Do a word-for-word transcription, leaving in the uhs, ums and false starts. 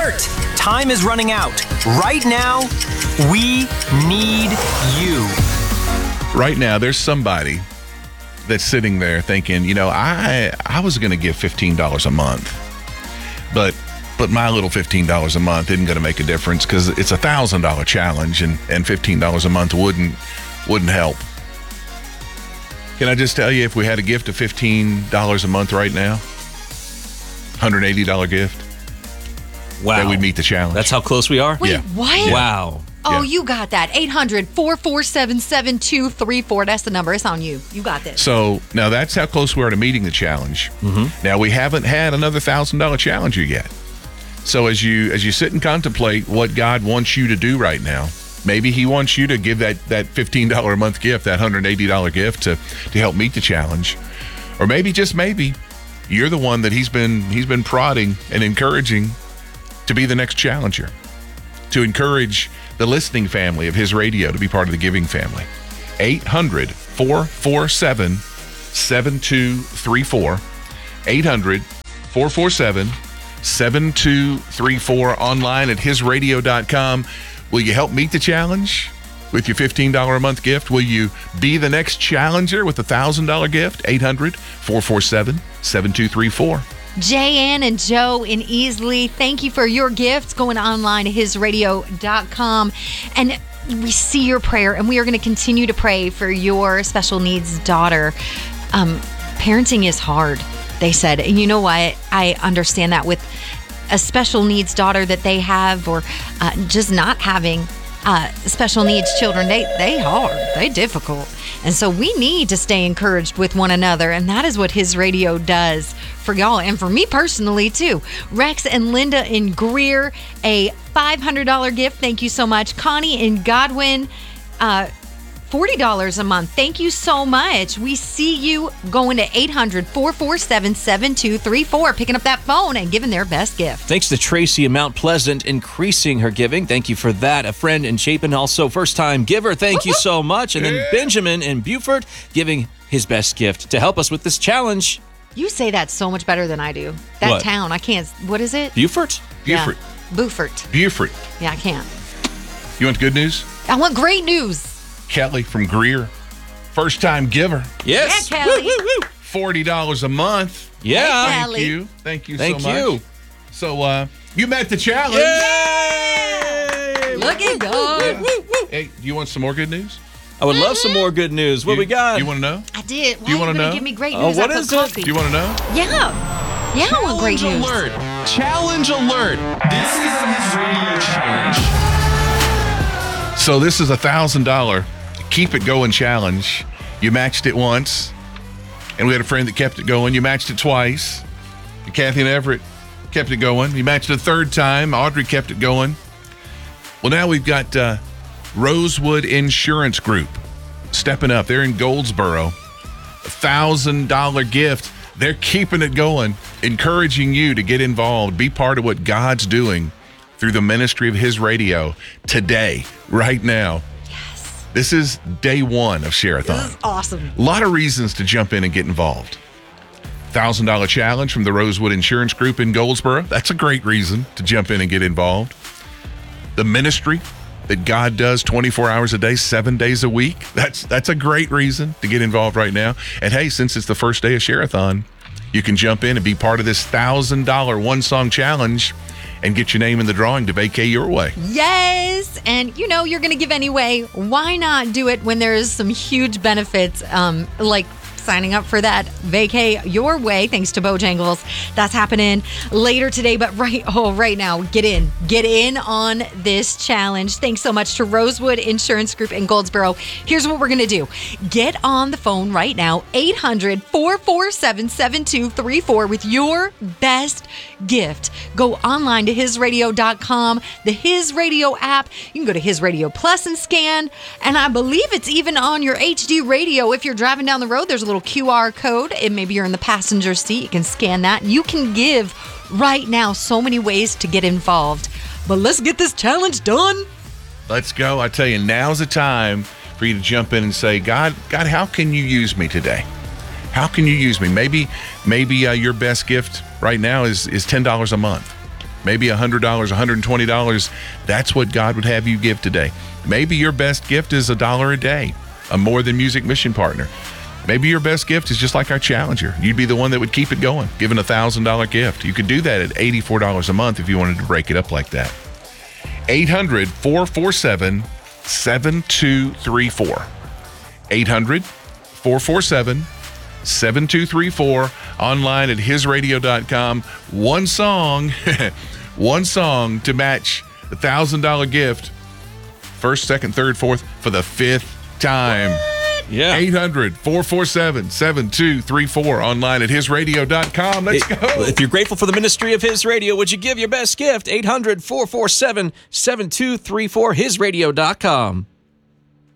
Alert! Time is running out. Right now, we need you. Right now, there's somebody that's sitting there thinking, you know, I I was going to give fifteen dollars a month, but but my little fifteen dollars a month isn't going to make a difference because it's a one thousand dollars challenge and, and fifteen dollars a month wouldn't wouldn't help. Can I just tell you, if we had a gift of fifteen dollars a month right now, one hundred eighty dollars gift, wow, that we'd meet the challenge. That's how close we are? Wait, Yeah. what? Yeah. Wow. Oh, Yeah. you got that. eight hundred, four four seven, seven two three four. That's the number. It's on you. You got this. So now that's how close we are to meeting the challenge. Mm-hmm. Now we haven't had another one thousand dollars challenger yet. So as you as you sit and contemplate what God wants you to do right now, maybe he wants you to give that, that fifteen dollars a month gift, that one hundred eighty dollars gift to, to help meet the challenge. Or maybe, just maybe, you're the one that he's been he's been prodding and encouraging to be the next challenger, to encourage the listening family of his radio to be part of the giving family. eight hundred, four four seven, seven two three four. eight hundred, four four seven, seven two three four. Online at his radio dot com. Will you help meet the challenge with your fifteen dollars a month gift? Will you be the next challenger with a one thousand dollars gift? eight hundred, four four seven, seven two three four. Jayanne and Joe in Easley, thank you for your gifts. Going online to his radio dot com. And we see your prayer, and we are going to continue to pray for your special needs daughter. Um, parenting is hard, they said. And you know what? I understand that with a special needs daughter that they have, or uh, just not having uh, special needs children. They, they hard. They difficult. And so we need to stay encouraged with one another. And that is what his radio does for y'all. And for me personally, too. Rex and Linda in Greer, a five hundred dollars gift. Thank you so much. Connie in Godwin, uh, forty dollars a month. Thank you so much. We see you going to eight hundred, four four seven, seven two three four, picking up that phone and giving their best gift. Thanks to Tracy in Mount Pleasant, increasing her giving. Thank you for that. A friend in Chapin, also first-time giver. Thank you so much. And then Benjamin in Beaufort, giving his best gift to help us with this challenge. You say that so much better than I do. That What? town, I can't. What is it? Beaufort? Beaufort. Yeah. Beaufort. Beaufort. Yeah, I can't. You want good news? I want great news. Kelly from Greer, first time giver, Yes. Yeah, Kelly. Woo, woo, woo. forty dollars a month. Yeah. Hey, Thank Kelly. you. Thank you Thank so much. you. So uh, you met the challenge. Yay! Looking good. Woo, woo, woo. Hey, do you want some more good news? I would love some more good news. What you, we got? You want to know? I did. Why Do you are wanna you gonna know? give me great Oh, news what after is it? coffee? Do you want to know? Yeah. Yeah, I want great news. Alert! Challenge alert! This is his radio challenge. So this is a thousand dollar keep it going challenge. You matched it once, and we had a friend that kept it going. You matched it twice. Kathy and Everett kept it going. You matched it a third time. Audrey kept it going. Well, now we've got uh, Rosewood Insurance Group stepping up. They're in Goldsboro. A thousand dollar gift. They're keeping it going, encouraging you to get involved, be part of what God's doing through the ministry of his radio today, right now. Yes. This is day one of Share-a-thon. This is awesome. A lot of reasons to jump in and get involved. one thousand dollar challenge from the Rosewood Insurance Group in Goldsboro. That's a great reason to jump in and get involved. The ministry that God does twenty-four hours a day, seven days a week. That's that's a great reason to get involved right now. And hey, since it's the first day of Share-a-thon, you can jump in and be part of this one thousand dollar one-song challenge and get your name in the drawing to vacate your way. Yes. And you know you're going to give anyway. Why not do it when there's some huge benefits, um, like signing up for that vacay your way thanks to Bojangles. That's happening later today, but right oh right now, get in. Get in on this challenge. Thanks so much to Rosewood Insurance Group in Goldsboro. Here's what we're going to do. Get on the phone right now, eight hundred, four four seven, seven two three four with your best gift. Go online to his radio dot com, the His Radio app. You can go to His Radio Plus and scan, and I believe it's even on your H D radio. If you're driving down the road, there's a little Q R code, and maybe you're in the passenger seat. You can scan that. You can give right now. So many ways to get involved. But let's get this challenge done. Let's go. I tell you, now's the time for you to jump in and say, God, God, how can you use me today? How can you use me? Maybe, maybe uh, your best gift right now is is ten dollars a month. maybe one hundred dollars, one hundred twenty dollars. That's what God would have you give today. Maybe your best gift is a dollar a day, a More Than Music mission partner. Maybe your best gift is just like our challenger. You'd be the one that would keep it going, giving a one thousand dollars gift. You could do that at eighty-four dollars a month if you wanted to break it up like that. eight hundred, four four seven, seven two three four. eight hundred, four four seven, seven two three four. Online at his radio dot com. One song, one song to match the one thousand dollars gift. First, second, third, fourth for the fifth time. Yeah. eight hundred, four four seven, seven two three four. Online at his radio dot com. Let's It- go. If you're grateful for the ministry of His Radio, would you give your best gift? eight hundred, four four seven, seven two three four, his radio dot com.